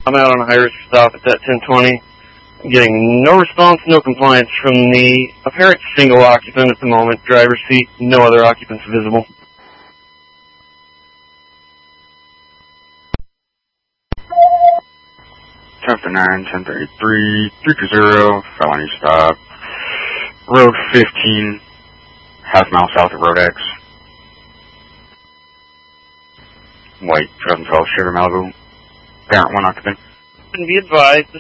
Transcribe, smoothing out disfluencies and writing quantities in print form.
I'm out on a high-risk stop at that 1020. I'm getting no response, no compliance from the apparent single occupant at the moment. Driver's seat, no other occupants visible. Chapter 9, 1033, 320, felony stop. Road 15, half mile south of Road X. White, 2012 Chevy Malibu. Parent 1 occupant. Be advised,